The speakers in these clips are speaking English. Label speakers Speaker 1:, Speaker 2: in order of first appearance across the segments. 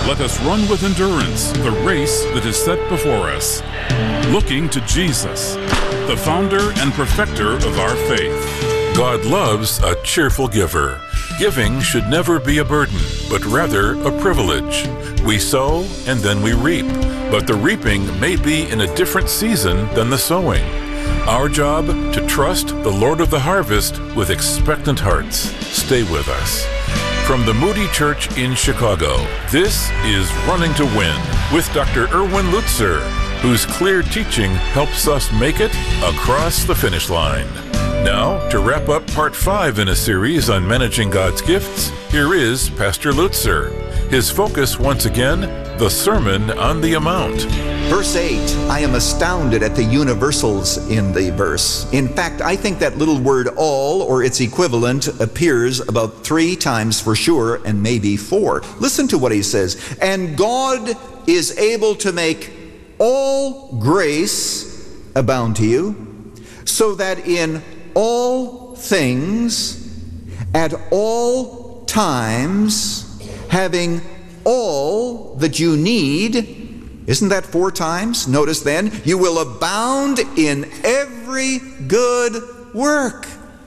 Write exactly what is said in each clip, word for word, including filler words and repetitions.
Speaker 1: Let us run with endurance the race that is set before us, looking to Jesus, the founder and perfecter of our faith.
Speaker 2: God loves a cheerful giver. Giving should never be a burden, but rather a privilege. We sow and then we reap, but the reaping may be in a different season than the sowing. Our job, to trust the Lord of the harvest with expectant hearts. Stay with us. From the Moody Church in Chicago, this is Running to Win with Doctor Erwin Lutzer, whose clear teaching helps us make it across the finish line. Now, to wrap up part five in a series on managing God's gifts, here is Pastor Lutzer. His focus, once again, the Sermon on the Mount.
Speaker 3: Verse eight, I am astounded at the universals in the verse. In fact, I think that little word all, or its equivalent, appears about three times for sure, and maybe four. Listen to what he says. And God is able to make all grace abound to you, so that in all things, at all times, having all that you need, isn't that four times? Notice then, you will abound in every good work.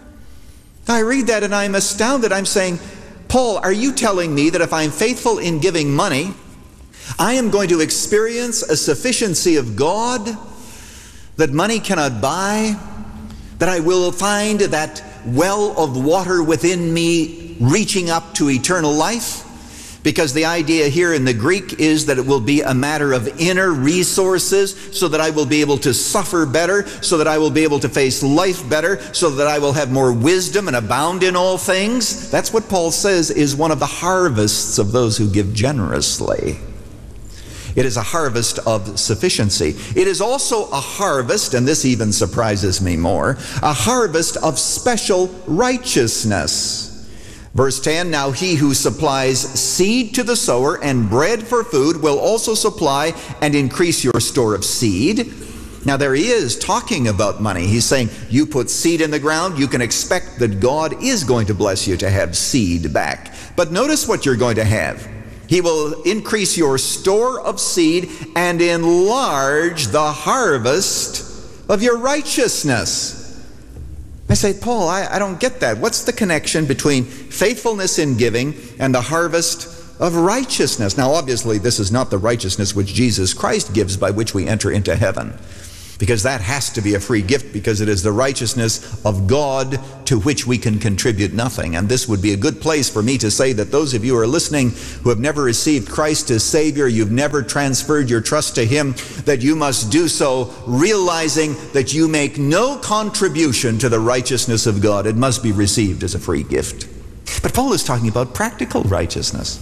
Speaker 3: I read that and I'm astounded. I'm saying, Paul, are you telling me that if I'm faithful in giving money, I am going to experience a sufficiency of God that money cannot buy? That I will find that well of water within me reaching up to eternal life? Because the idea here in the Greek is that it will be a matter of inner resources, so that I will be able to suffer better, so that I will be able to face life better, so that I will have more wisdom and abound in all things. That's what Paul says is one of the harvests of those who give generously. It is a harvest of sufficiency. It is also a harvest, and this even surprises me more, a harvest of special righteousness. Verse ten, now he who supplies seed to the sower and bread for food will also supply and increase your store of seed. Now there he is talking about money. He's saying, you put seed in the ground, you can expect that God is going to bless you to have seed back. But notice what you're going to have. He will increase your store of seed and enlarge the harvest of your righteousness. I say, Paul, I, I don't get that. What's the connection between faithfulness in giving and the harvest of righteousness? Now, obviously, this is not the righteousness which Jesus Christ gives by which we enter into heaven, because that has to be a free gift, because it is the righteousness of God to which we can contribute nothing. And this would be a good place for me to say that those of you who are listening who have never received Christ as Savior, you've never transferred your trust to Him, that you must do so realizing that you make no contribution to the righteousness of God. It must be received as a free gift. But Paul is talking about practical righteousness.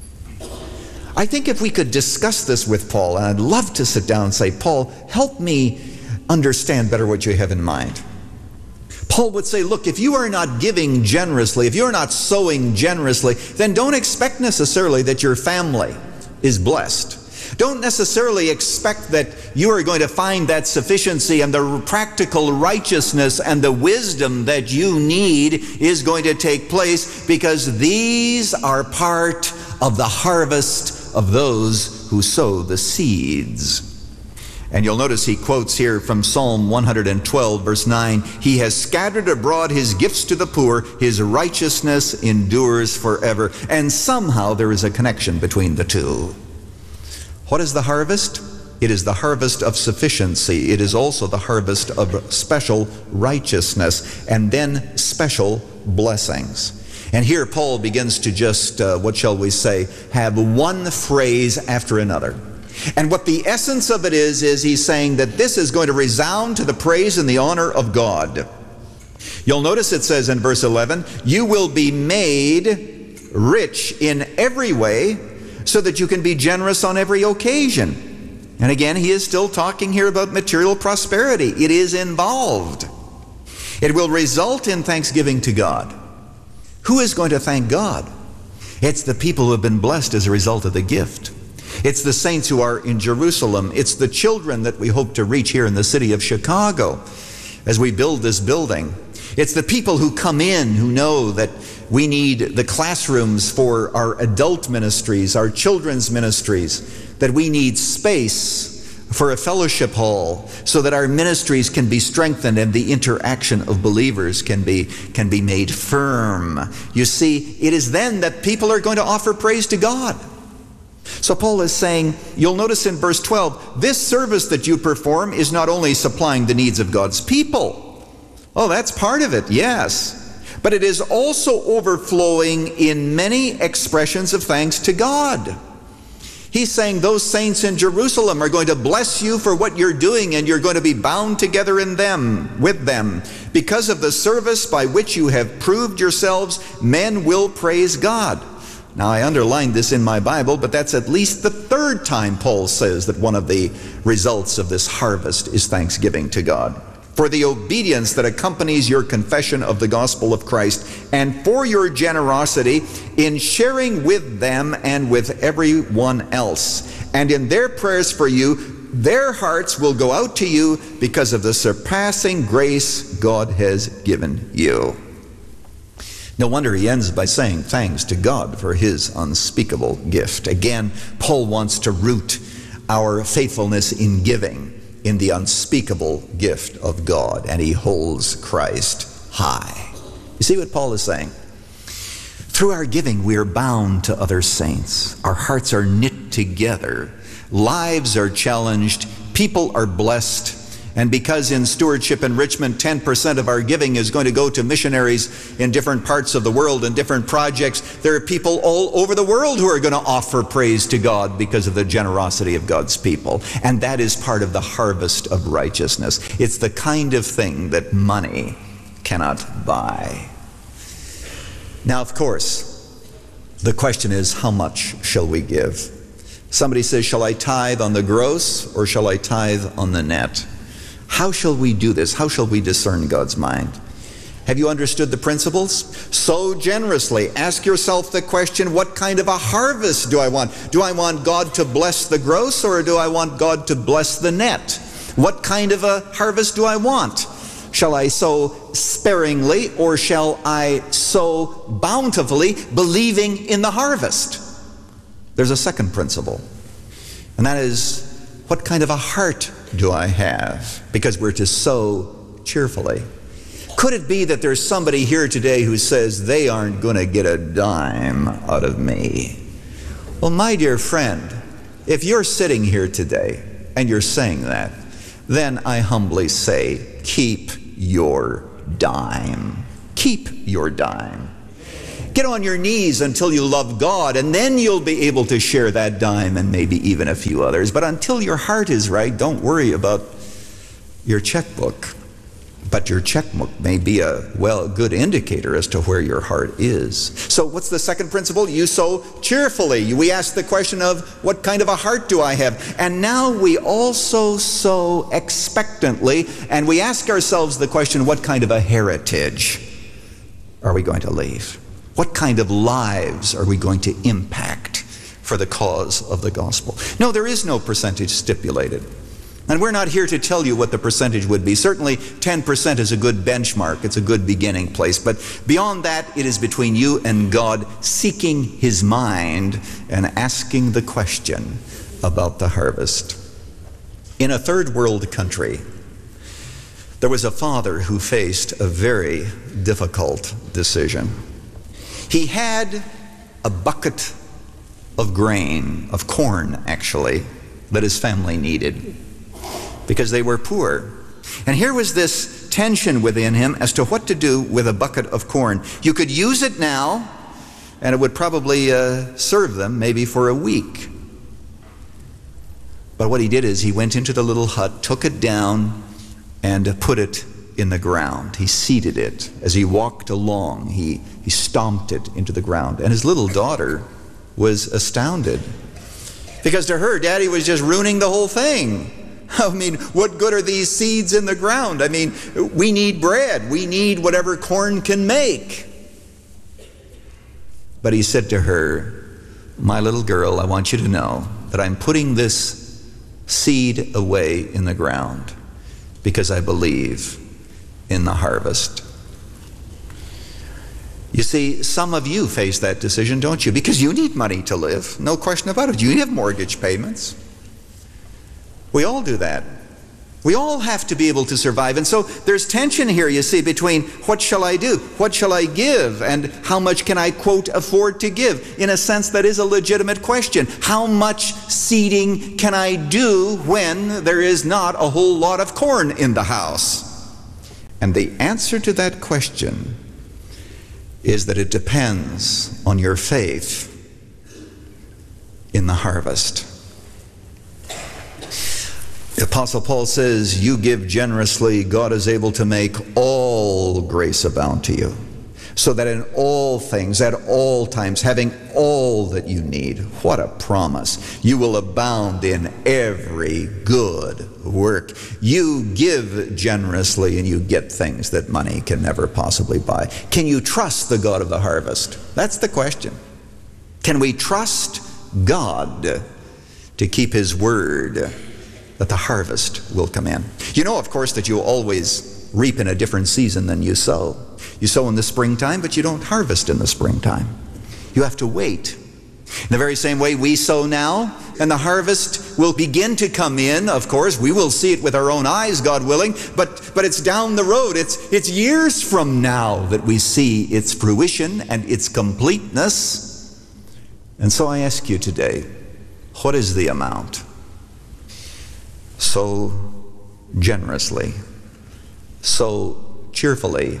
Speaker 3: I think if we could discuss this with Paul, and I'd love to sit down and say, Paul, help me understand better what you have in mind. Paul would say, look, if you are not giving generously, if you're not sowing generously, then don't expect necessarily that your family is blessed. Don't necessarily expect that you are going to find that sufficiency and the practical righteousness and the wisdom that you need is going to take place, because these are part of the harvest of those who sow the seeds. And you'll notice he quotes here from Psalm one hundred twelve, verse nine, He has scattered abroad His gifts to the poor, His righteousness endures forever. And somehow there is a connection between the two. What is the harvest? It is the harvest of sufficiency. It is also the harvest of special righteousness, and then special blessings. And here Paul begins to just, uh, what shall we say, have one phrase after another. And what the essence of it is, is he's saying that this is going to resound to the praise and the honor of God. You'll notice it says in verse eleven, you will be made rich in every way so that you can be generous on every occasion. And again, he is still talking here about material prosperity. It is involved. It will result in thanksgiving to God. Who is going to thank God? It's the people who have been blessed as a result of the gift. It's the saints who are in Jerusalem. It's the children that we hope to reach here in the city of Chicago as we build this building. It's the people who come in who know that we need the classrooms for our adult ministries, our children's ministries, that we need space for a fellowship hall so that our ministries can be strengthened and the interaction of believers can be, can be made firm. You see, it is then that people are going to offer praise to God. So Paul is saying, you'll notice in verse twelve, this service that you perform is not only supplying the needs of God's people. Oh, that's part of it, yes. But it is also overflowing in many expressions of thanks to God. He's saying those saints in Jerusalem are going to bless you for what you're doing, and you're going to be bound together in them, with them. Because of the service by which you have proved yourselves, men will praise God. Now, I underlined this in my Bible, but that's at least the third time Paul says that one of the results of this harvest is thanksgiving to God. For the obedience that accompanies your confession of the gospel of Christ, and for your generosity in sharing with them and with everyone else. And in their prayers for you, their hearts will go out to you because of the surpassing grace God has given you. No wonder he ends by saying thanks to God for his unspeakable gift. Again, Paul wants to root our faithfulness in giving in the unspeakable gift of God, and he holds Christ high. You see what Paul is saying? Through our giving, we are bound to other saints. Our hearts are knit together. Lives are challenged. People are blessed. And because in Stewardship Enrichment, ten percent of our giving is going to go to missionaries in different parts of the world and different projects, there are people all over the world who are going to offer praise to God because of the generosity of God's people. And that is part of the harvest of righteousness. It's the kind of thing that money cannot buy. Now, of course, the question is, how much shall we give? Somebody says, shall I tithe on the gross or shall I tithe on the net? How shall we do this? How shall we discern God's mind? Have you understood the principles? Sow generously. Ask yourself the question, what kind of a harvest do I want? Do I want God to bless the gross, or do I want God to bless the net? What kind of a harvest do I want? Shall I sow sparingly, or shall I sow bountifully, believing in the harvest? There's a second principle, and that is, what kind of a heart do I have? Because we're to sow cheerfully. Could it be that there's somebody here today who says they aren't going to get a dime out of me? Well, my dear friend, if you're sitting here today and you're saying that, then I humbly say, keep your dime. Keep your dime. Get on your knees until you love God, and then you'll be able to share that dime and maybe even a few others. But until your heart is right, don't worry about your checkbook. But your checkbook may be a, well, good indicator as to where your heart is. So what's the second principle? You sow cheerfully. We ask the question of, what kind of a heart do I have? And now we also sow expectantly, and we ask ourselves the question, what kind of a heritage are we going to leave? What kind of lives are we going to impact for the cause of the gospel? No, there is no percentage stipulated. And we're not here to tell you what the percentage would be. Certainly ten percent is a good benchmark. It's a good beginning place. But beyond that, it is between you and God, seeking his mind and asking the question about the harvest. In a third world country, there was a father who faced a very difficult decision. He had a bucket of grain, of corn actually, that his family needed because they were poor. And here was this tension within him as to what to do with a bucket of corn. You could use it now, and it would probably uh, serve them maybe for a week. But what he did is he went into the little hut, took it down, and put it in the ground. He seeded it. As he walked along, he, he stomped it into the ground. And his little daughter was astounded, because to her, Daddy was just ruining the whole thing. I mean, what good are these seeds in the ground? I mean, we need bread. We need whatever corn can make. But he said to her, my little girl, I want you to know that I'm putting this seed away in the ground because I believe in the harvest. You see, some of you face that decision, don't you? Because you need money to live. No question about it. You have mortgage payments. We all do that. We all have to be able to survive. And so there's tension here, you see, between what shall I do? What shall I give? And how much can I, quote, afford to give? In a sense, that is a legitimate question. How much seeding can I do when there is not a whole lot of corn in the house? And the answer to that question is that it depends on your faith in the harvest. The Apostle Paul says, you give generously, God is able to make all grace abound to you, so that in all things, at all times, having all that you need, what a promise, you will abound in every good work. You give generously and you get things that money can never possibly buy. Can you trust the God of the harvest? That's the question. Can we trust God to keep His word that the harvest will come in? You know, of course, that you always reap in a different season than you sow. You sow in the springtime, but you don't harvest in the springtime. You have to wait. In the very same way we sow now, and the harvest will begin to come in, of course. We will see it with our own eyes, God willing, but, but it's down the road. It's, it's years from now that we see its fruition and its completeness. And so I ask you today, what is the amount? Sow generously, sow cheerfully,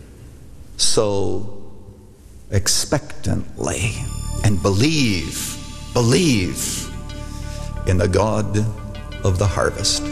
Speaker 3: sow expectantly, and believe, believe in the God of the harvest.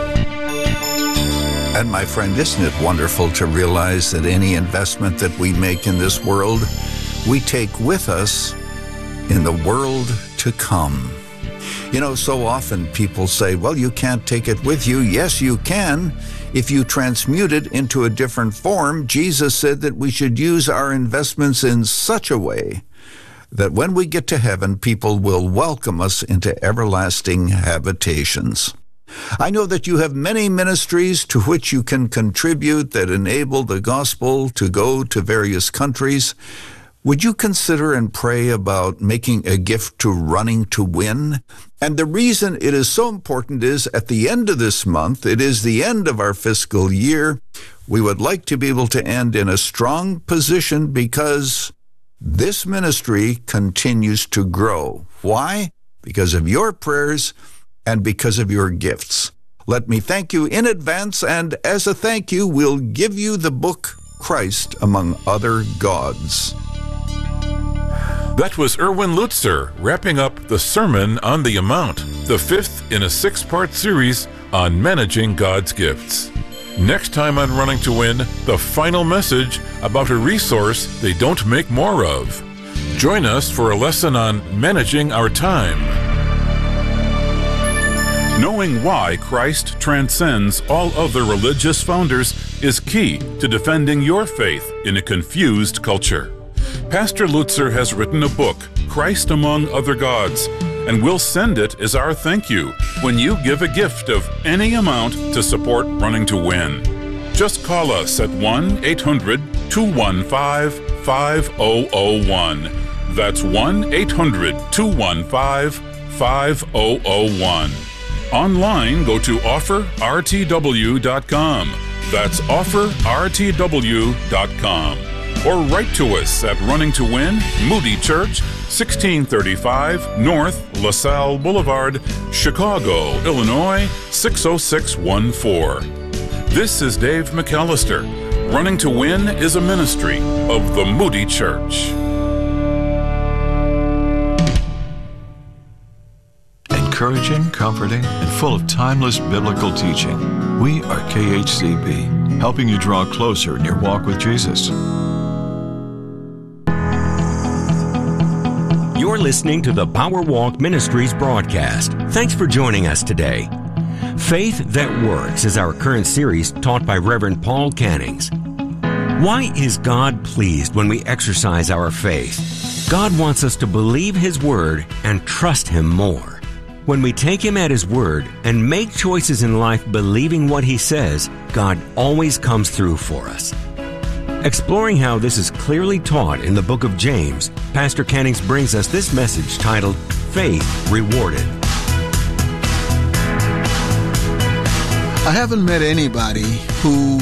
Speaker 4: And my friend, isn't it wonderful to realize that any investment that we make in this world, we take with us in the world to come? You know, so often people say, well, you can't take it with you. Yes, you can. If you transmute it into a different form, Jesus said that we should use our investments in such a way that when we get to heaven, people will welcome us into everlasting habitations. I know that you have many ministries to which you can contribute that enable the gospel to go to various countries. Would you consider and pray about making a gift to Running to Win? And the reason it is so important is at the end of this month, it is the end of our fiscal year. We would like to be able to end in a strong position because this ministry continues to grow. Why? Because of your prayers and because of your gifts. Let me thank you in advance, and as a thank you, we'll give you the book Christ Among Other Gods.
Speaker 2: That was Erwin Lutzer wrapping up the Sermon on the Amount, the fifth in a six-part series on managing God's gifts. Next time on Running to Win, the final message about a resource they don't make more of. Join us for a lesson on managing our time.
Speaker 1: Knowing why Christ transcends all other religious founders is key to defending your faith in a confused culture. Pastor Lutzer has written a book, Christ Among Other Gods, and we'll send it as our thank you when you give a gift of any amount to support Running to Win. Just call us at one eight hundred two one five five zero zero one. That's one eight hundred two one five five zero zero one. Online, go to offer r t w dot com. That's offer r t w dot com. Or write to us at Running to Win, Moody Church, sixteen thirty-five North LaSalle Boulevard, Chicago, Illinois, six oh six one four. This is Dave McAllister. Running to Win is a ministry of the Moody Church.
Speaker 5: Encouraging, comforting, and full of timeless biblical teaching. We are K H C B, helping you draw closer in your walk with Jesus.
Speaker 6: You're listening to the Power Walk Ministries broadcast. Thanks for joining us today. Faith That Works is our current series taught by Reverend Paul Cannings. Why is God pleased when we exercise our faith? God wants us to believe His Word and trust Him more. When we take Him at His Word and make choices in life believing what He says, God always comes through for us. Exploring how this is clearly taught in the book of James, Pastor Cannings brings us this message titled, Faith Rewarded.
Speaker 7: I haven't met anybody who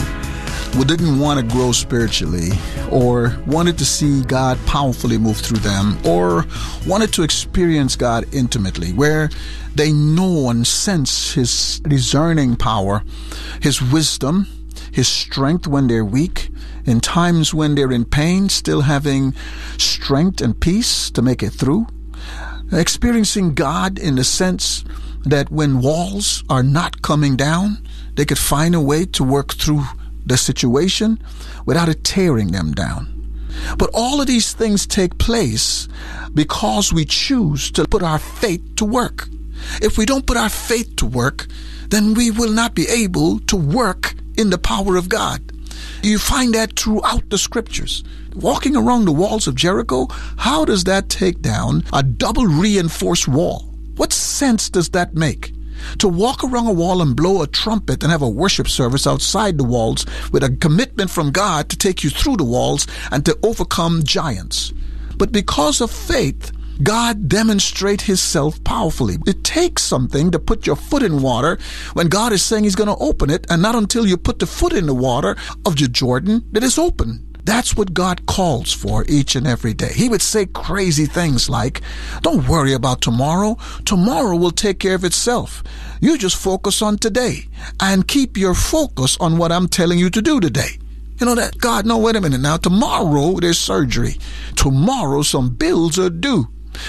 Speaker 7: didn't want to grow spiritually or wanted to see God powerfully move through them or wanted to experience God intimately, where they know and sense His discerning power, His wisdom, His strength when they're weak, in times when they're in pain, still having strength and peace to make it through, experiencing God in the sense that when walls are not coming down, they could find a way to work through the situation without it tearing them down. But all of these things take place because we choose to put our faith to work. If we don't put our faith to work, then we will not be able to work in the power of God. You find that throughout the scriptures. Walking around the walls of Jericho, how does that take down a double reinforced wall? What sense does that make? To walk around a wall and blow a trumpet and have a worship service outside the walls with a commitment from God to take you through the walls and to overcome giants. But because of faith, God demonstrates Himself powerfully. It takes something to put your foot in water when God is saying He's going to open it, and not until you put the foot in the water of the Jordan that it's open. That's what God calls for each and every day. He would say crazy things like, don't worry about tomorrow. Tomorrow will take care of itself. You just focus on today and keep your focus on what I'm telling you to do today. You know that, God, no, wait a minute now. Tomorrow there's surgery. Tomorrow some bills are due.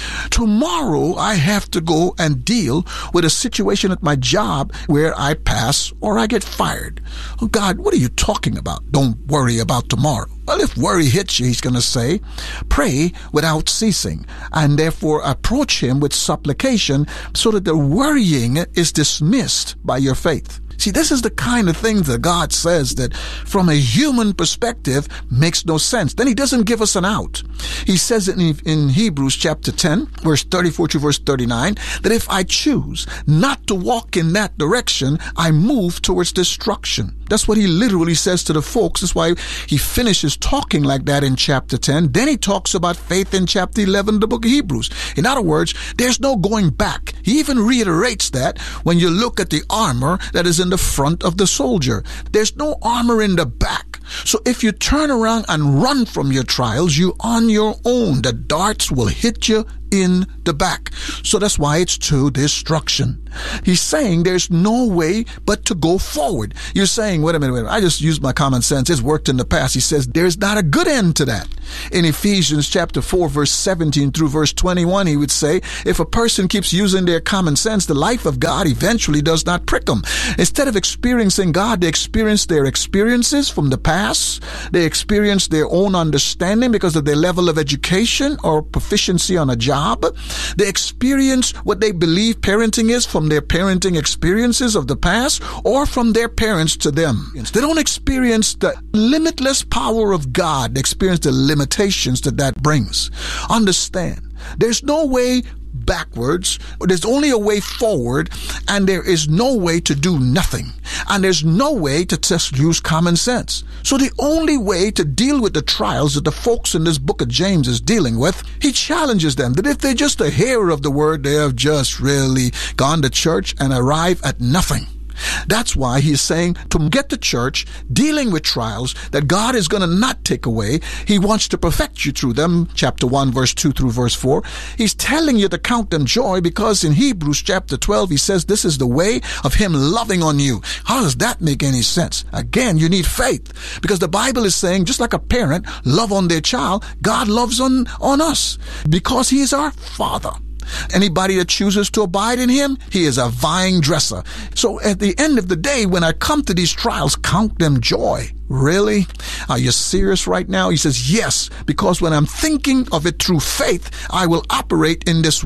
Speaker 7: Tomorrow I have to go and deal with a situation at my job where I pass or I get fired. Oh God, what are you talking about? Don't worry about tomorrow. Well, if worry hits you, He's going to say, pray without ceasing, and therefore approach Him with supplication so that the worrying is dismissed by your faith. See, this is the kind of thing that God says that from a human perspective makes no sense. Then He doesn't give us an out. He says it in, in Hebrews chapter ten, verse thirty-four to verse thirty-nine, that if I choose not to walk in that direction, I move towards destruction. That's what He literally says to the folks. That's why He finishes talking like that in chapter ten. Then He talks about faith in chapter eleven of the book of Hebrews. In other words, there's no going back. He even reiterates that when you look at the armor that is in the front of the soldier. There's no armor in the back. So if you turn around and run from your trials, you're on your own. The darts will hit you in the back. So that's why it's to destruction. He's saying there's no way but to go forward. You're saying, wait a minute, wait a minute. I just used my common sense. It's worked in the past. He says there's not a good end to that. In Ephesians chapter four, verse seventeen through verse twenty-one, he would say, if a person keeps using their common sense, the life of God eventually does not prick them. Instead of experiencing God, they experience their experiences from the past. They experience their own understanding because of their level of education or proficiency on a job. They experience what they believe parenting is from their parenting experiences of the past or from their parents to them. They don't experience the limitless power of God. They experience the limitations that that brings. Understand, there's no way backwards. There's only a way forward, and there is no way to do nothing. And there's no way to just use common sense. So the only way to deal with the trials that the folks in this book of James is dealing with, he challenges them that if they're just a hearer of the word, they have just really gone to church and arrive at nothing. That's why he's saying to get the church dealing with trials that God is going to not take away. He wants to perfect you through them. Chapter one, verse two through verse four. He's telling you to count them joy because in Hebrews chapter twelve, he says this is the way of Him loving on you. How does that make any sense? Again, you need faith because the Bible is saying just like a parent love on their child, God loves on, on us because He is our Father. Anybody that chooses to abide in Him, He is a vine dresser. So at the end of the day, when I come to these trials, count them joy. Really? Are you serious right now? He says, yes, because when I'm thinking of it through faith, I will operate in this way.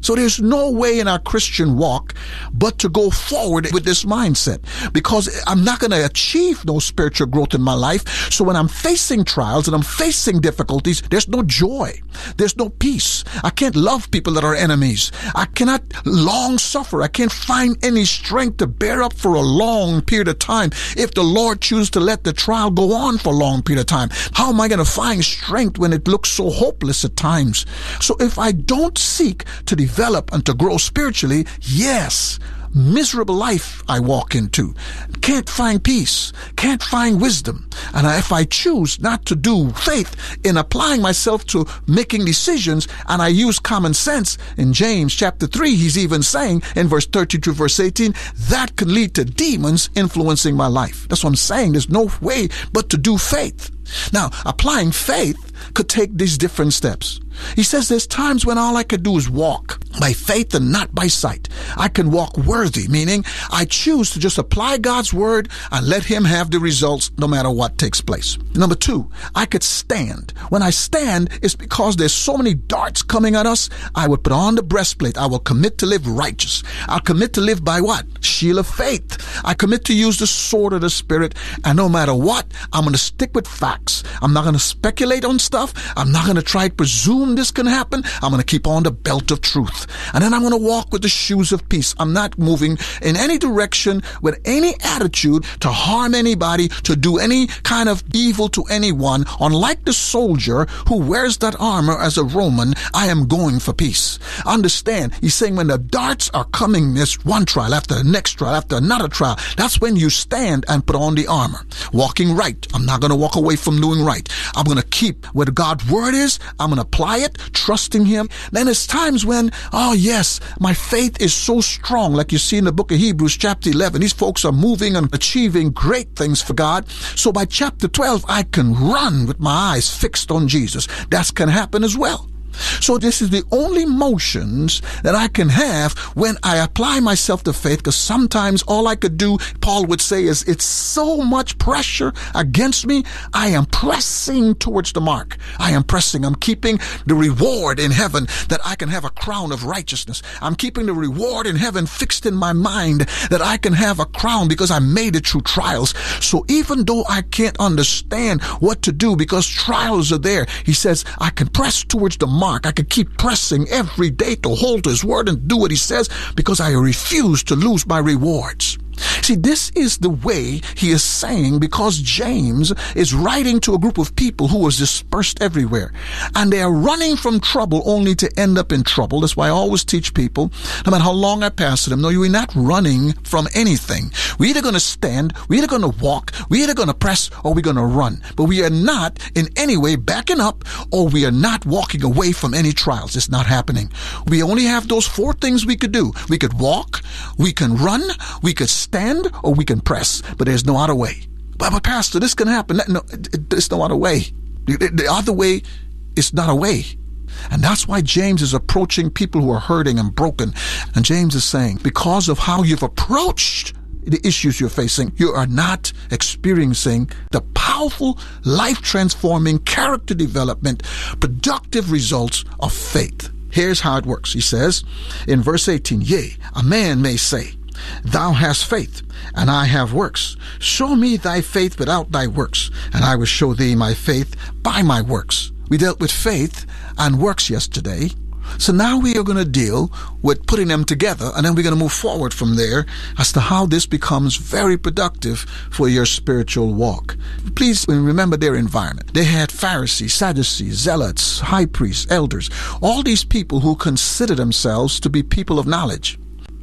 Speaker 7: So there's no way in our Christian walk but to go forward with this mindset, because I'm not going to achieve no spiritual growth in my life. So when I'm facing trials and I'm facing difficulties, there's no joy. There's no peace. I can't love people that are enemies. I cannot long suffer. I can't find any strength to bear up for a long period of time. If the Lord chooses to let the trial go on for a long period of time, how am I going to find strength when it looks so hopeless at times? So if I don't seek to develop and to grow spiritually, yes, miserable life I walk into. Can't find peace, can't find wisdom. And if I choose not to do faith in applying myself to making decisions, and I use common sense, in James chapter three, he's even saying in verse thirty to verse eighteen, that can lead to demons influencing my life. That's what I'm saying. There's no way but to do faith. Now, applying faith could take these different steps. He says there's times when all I could do is walk by faith and not by sight. I can walk worthy, meaning I choose to just apply God's word and let him have the results no matter what takes place. Number two, I could stand. When I stand, it's because there's so many darts coming at us. I would put on the breastplate. I will commit to live righteous. I'll commit to live by what? Shield of faith. I commit to use the sword of the Spirit, and no matter what, I'm going to stick with facts. I'm not going to speculate on stuff. I'm not going to try to presume this can happen. I'm going to keep on the belt of truth. And then I'm going to walk with the shoes of peace. I'm not moving in any direction with any attitude to harm anybody, to do any kind of evil to anyone. Unlike the soldier who wears that armor as a Roman, I am going for peace. Understand, he's saying when the darts are coming, this one trial after the next trial after another trial, that's when you stand and put on the armor. Walking right. I'm not going to walk away from doing right. I'm going to keep what God's word is. I'm going to apply it, trusting him. Then there's times when, oh yes, my faith is so strong, like you see in the book of Hebrews chapter eleven. These folks are moving and achieving great things for God. So by chapter twelve, I can run with my eyes fixed on Jesus. That can happen as well. So this is the only motions that I can have when I apply myself to faith, because sometimes all I could do, Paul would say, is it's so much pressure against me. I am pressing towards the mark. I am pressing. I'm keeping the reward in heaven that I can have a crown of righteousness. I'm keeping the reward in heaven fixed in my mind that I can have a crown because I made it through trials. So even though I can't understand what to do because trials are there, he says, I can press towards the mark. I could keep pressing every day to hold to his word and do what he says because I refuse to lose my rewards. See, this is the way he is saying, because James is writing to a group of people who was dispersed everywhere, and they are running from trouble only to end up in trouble. That's why I always teach people, no matter how long I pastor them, no, you're not running from anything. We're either going to stand, we're either going to walk, we're either going to press, or we're going to run. But we are not in any way backing up, or we are not walking away from any trials. It's not happening. We only have those four things we could do. We could walk, we can run, we could stand, or we can press, but there's no other way. But, but Pastor, this can happen. No, there's no other way. The, the other way is not a way. And that's why James is approaching people who are hurting and broken. And James is saying, because of how you've approached the issues you're facing, you are not experiencing the powerful, life-transforming, character development, productive results of faith. Here's how it works. He says in verse eighteen, yea, a man may say, thou hast faith, and I have works. Show me thy faith without thy works, and I will show thee my faith by my works. We dealt with faith and works yesterday. So now we are going to deal with putting them together, and then we're going to move forward from there as to how this becomes very productive for your spiritual walk. Please remember their environment. They had Pharisees, Sadducees, Zealots, high priests, elders, all these people who consider themselves to be people of knowledge.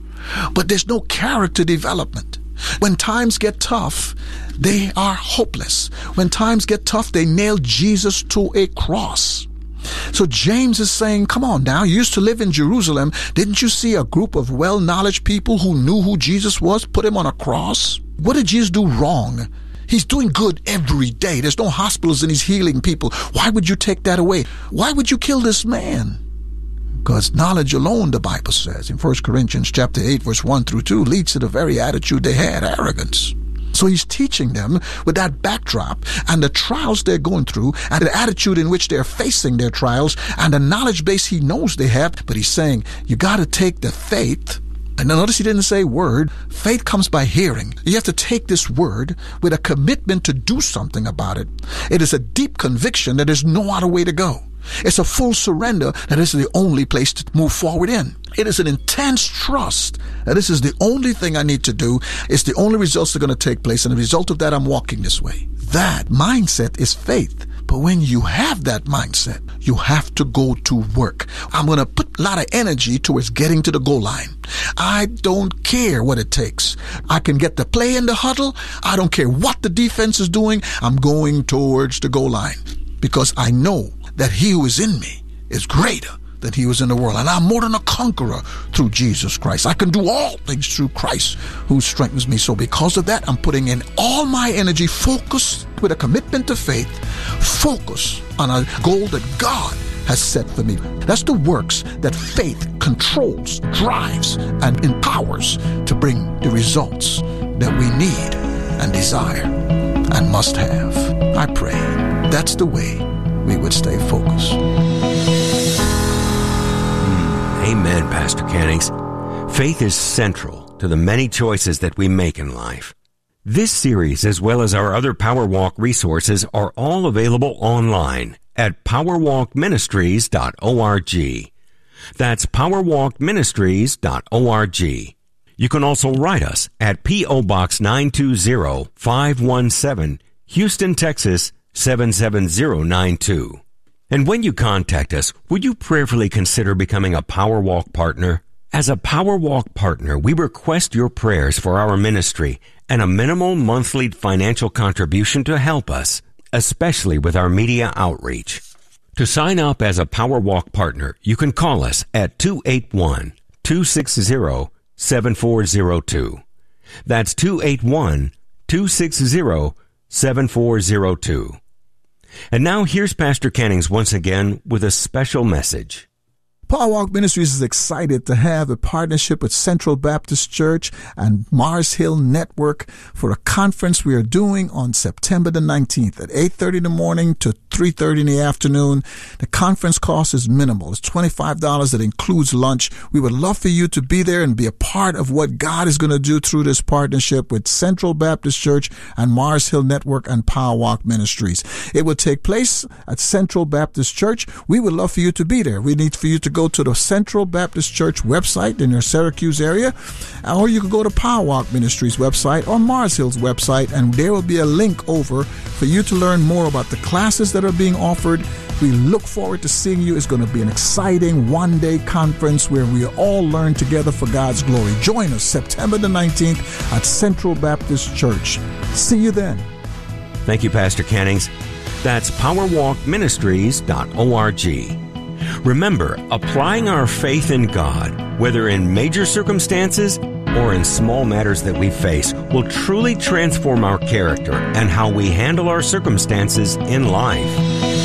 Speaker 7: But there's no character development. When times get tough, they are hopeless. When times get tough, they nail Jesus to a cross. So James is saying, come on now, you used to live in Jerusalem. Didn't you see a group of well-knowledge people who knew who Jesus was put him on a cross? What did Jesus do wrong? He's doing good every day. There's no hospitals and he's healing people. Why would you take that away? Why would you kill this man? Because knowledge alone, the Bible says in First Corinthians chapter eight, verse one through two, leads to the very attitude they had, arrogance. So he's teaching them with that backdrop and the trials they're going through and the attitude in which they're facing their trials and the knowledge base he knows they have. But he's saying, you got to take the faith. And notice he didn't say word. Faith comes by hearing. You have to take this word with a commitment to do something about it. It is a deep conviction that there's no other way to go. It's a full surrender that this is the only place to move forward in. It is an intense trust that this is the only thing I need to do. It's the only results that are going to take place. And the result of that, I'm walking this way. That mindset is faith. But when you have that mindset, you have to go to work. I'm going to put a lot of energy towards getting to the goal line. I don't care what it takes. I can get the play in the huddle. I don't care what the defense is doing. I'm going towards the goal line because I know that he who is in me is greater than he was in the world. And I'm more than a conqueror through Jesus Christ. I can do all things through Christ who strengthens me. So because of that, I'm putting in all my energy, focused with a commitment to faith, focus on a goal that God has set for me. That's the works that faith controls, drives, and empowers to bring the results that we need and desire and must have. I pray that's the way we would stay focused.
Speaker 6: Amen, Pastor Cannings. Faith is central to the many choices that we make in life. This series, as well as our other Power Walk resources, are all available online at power walk ministries dot org. That's power walk ministries dot org. You can also write us at P O. Box nine two zero, five one seven, Houston, Texas seven seven zero nine two. And when you contact us, would you prayerfully consider becoming a Power Walk partner? As a Power Walk partner, we request your prayers for our ministry and a minimal monthly financial contribution to help us, especially with our media outreach. To sign up as a Power Walk partner, you can call us at two eight one, two six zero, seven four zero two. That's two eight one, two six zero, seven four zero two. And now here's Pastor Cannings once again with a special message.
Speaker 7: Power Walk Ministries is excited to have a partnership with Central Baptist Church and Mars Hill Network for a conference we are doing on September the nineteenth at eight thirty in the morning to three thirty in the afternoon. The conference cost is minimal. It's twenty-five dollars. It includes lunch. We would love for you to be there and be a part of what God is going to do through this partnership with Central Baptist Church and Mars Hill Network and Power Walk Ministries. It will take place at Central Baptist Church. We would love for you to be there. We need for you to go to the Central Baptist Church website in your Syracuse area, or you can go to Power Walk Ministries website or Mars Hill's website, and there will be a link over for you to learn more about the classes that are being offered. We look forward to seeing you. It's going to be an exciting one-day conference where we all learn together for God's glory. Join us September the nineteenth at Central Baptist Church. See you then.
Speaker 6: Thank you, Pastor Cannings. That's power walk ministries dot org. Remember, applying our faith in God, whether in major circumstances or in small matters that we face, will truly transform our character and how we handle our circumstances in life.